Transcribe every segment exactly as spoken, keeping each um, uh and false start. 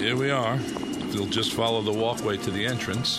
Here we are. If you'll just follow the walkway to the entrance.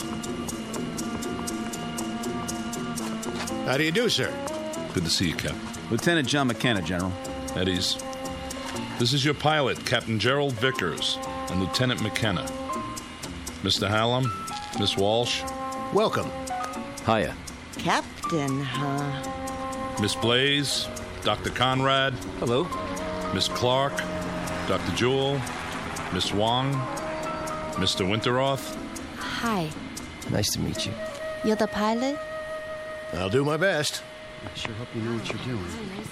How do you do, sir? Good to see you, Captain. Lieutenant John McKenna, General. At ease. This is your pilot, Captain Gerald Vickers, and Lieutenant McKenna. Mister Hallam, Miss Walsh. Welcome. Hiya. Captain, huh? Miss Blaze, Doctor Conrad. Hello. Miss Clark, Doctor Jewell, Miss Wong, Mister Winteroth. Hi. Nice to meet you. You're the pilot? I'll do my best. I sure hope you know what you're doing.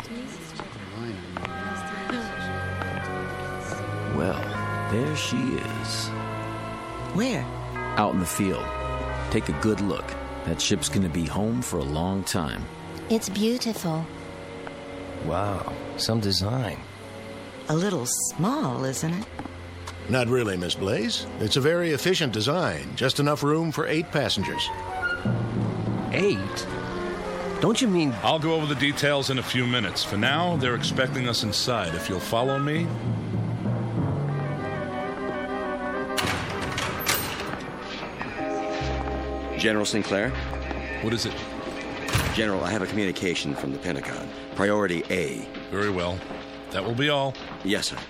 Well, there she is. Where? Out in the field. Take a good look. That ship's gonna be home for a long time. It's beautiful. Wow, some design. A little small, isn't it? Not really, Miss Blaze. It's a very efficient design. Just enough room for eight passengers. Eight? Don't you mean... I'll go over the details in a few minutes. For now, they're expecting us inside. If you'll follow me... General Sinclair? What is it? General, I have a communication from the Pentagon. Priority A. Very well. That will be all. Yes, sir.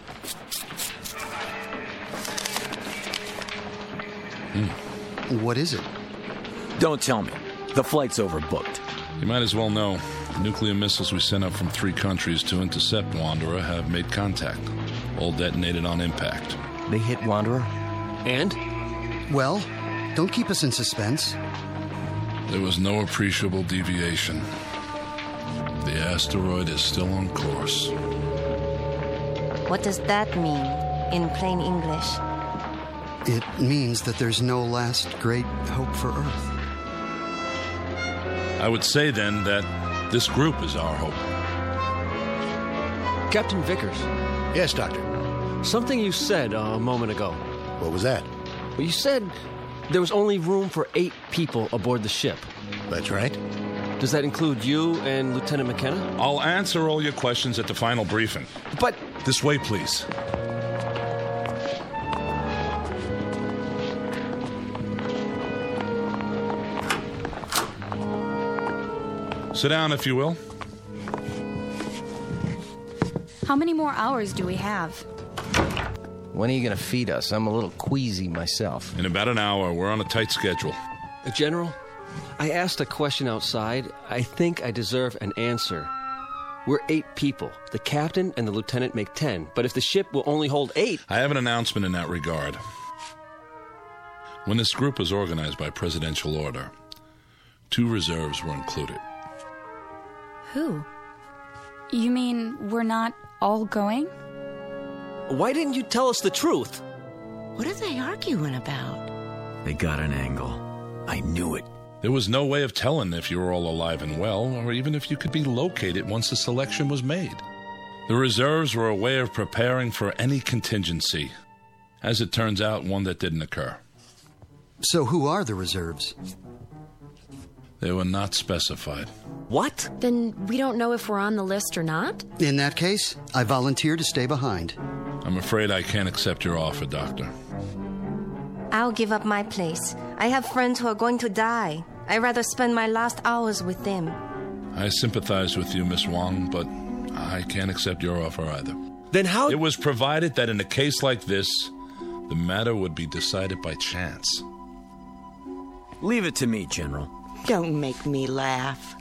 Hmm. What is it? Don't tell me. The flight's overbooked. You might as well know. The nuclear missiles we sent up from three countries to intercept Wanderer have made contact. All detonated on impact. They hit Wanderer? And? Well, don't keep us in suspense. There was no appreciable deviation. The asteroid is still on course. What does that mean in plain English? It means that there's no last great hope for Earth. I would say, then, that this group is our hope. Captain Vickers. Yes, Doctor. Something you said uh, a moment ago. What was that? Well, you said there was only room for eight people aboard the ship. That's right. Does that include you and Lieutenant McKenna? I'll answer all your questions at the final briefing. But... This way, please. Sit down, if you will. How many more hours do we have? When are you going to feed us? I'm a little queasy myself. In about an hour. We're on a tight schedule. Uh, General, I asked a question outside. I think I deserve an answer. We're eight people. The captain and the lieutenant make ten. But if the ship will only hold eight... I have an announcement in that regard. When this group was organized by presidential order, two reserves were included. Who? You mean we're not all going? Why didn't you tell us the truth? What are they arguing about? They got an angle. I knew it. There was no way of telling if you were all alive and well, or even if you could be located once the selection was made. The reserves were a way of preparing for any contingency. As it turns out, one that didn't occur. So who are the reserves? They were not specified. What? Then we don't know if we're on the list or not? In that case, I volunteer to stay behind. I'm afraid I can't accept your offer, Doctor. I'll give up my place. I have friends who are going to die. I'd rather spend my last hours with them. I sympathize with you, Miss Wong, but I can't accept your offer either. Then how... It was provided that in a case like this, the matter would be decided by chance. Leave it to me, General. Don't make me laugh.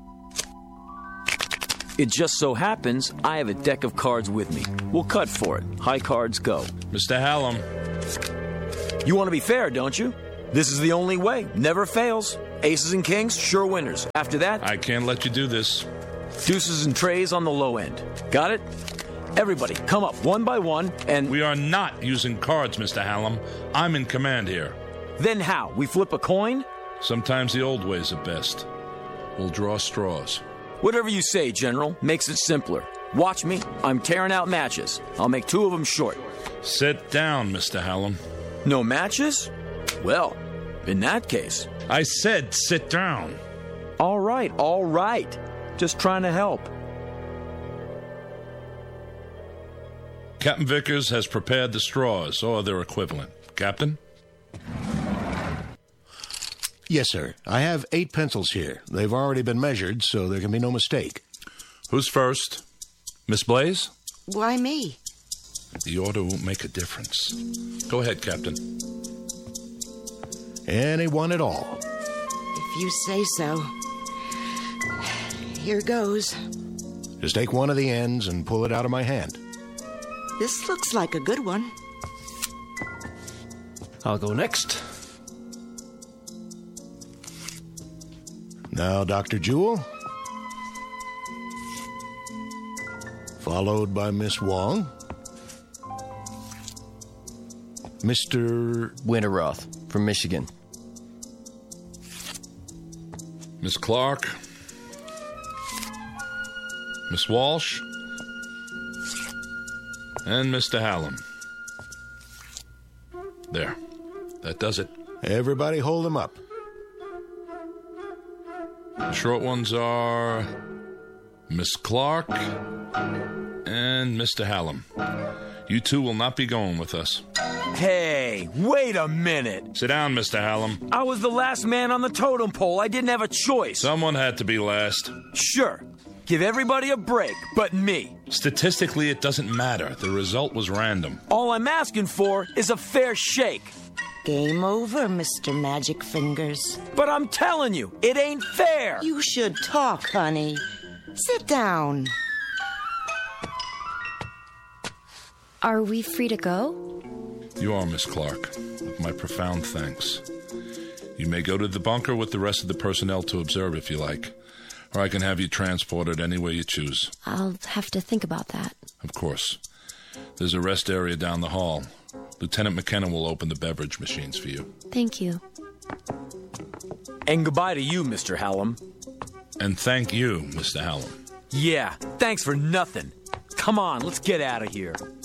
It just so happens I have a deck of cards with me. We'll cut for it. High cards go. Mister Hallam. You want to be fair, don't you? This is the only way. Never fails. Aces and kings, sure winners. After that... I can't let you do this. Deuces and trays on the low end. Got it? Everybody, come up one by one and... We are not using cards, Mister Hallam. I'm in command here. Then how? We flip a coin? Sometimes the old ways are best. We'll draw straws. Whatever you say, General. Makes it simpler. Watch me. I'm tearing out matches. I'll make two of them short. Sit down, Mister Hallam. No matches? Well, in that case... I said sit down. All right, all right. Just trying to help. Captain Vickers has prepared the straws, or their equivalent. Captain? Yes, sir. I have eight pencils here. They've already been measured, so there can be no mistake. Who's first? Miss Blaze? Why me? The order won't make a difference. Go ahead, Captain. Anyone at all. If you say so. Here goes. Just take one of the ends and pull it out of my hand. This looks like a good one. I'll go next. Now, Doctor Jewell. Followed by Miss Wong. Mister Winterroth from Michigan. Miss Clark. Miss Walsh. And Mister Hallam. There. That does it. Everybody hold them up. The short ones are Miss Clark and Mister Hallam. You two will not be going with us. Hey, wait a minute. Sit down, Mister Hallam. I was the last man on the totem pole. I didn't have a choice. Someone had to be last. Sure. Give everybody a break, but me. Statistically, it doesn't matter. The result was random. All I'm asking for is a fair shake. Game over, Mister Magic Fingers. But I'm telling you, it ain't fair. You should talk, honey. Sit down. Are we free to go? You are, Miss Clark. With my profound thanks. You may go to the bunker with the rest of the personnel to observe if you like. Or I can have you transported any way you choose. I'll have to think about that. Of course. There's a rest area down the hall. Lieutenant McKenna will open the beverage machines for you. Thank you. And goodbye to you, Mister Hallam. And thank you, Mister Hallam. Yeah, thanks for nothing. Come on, let's get out of here.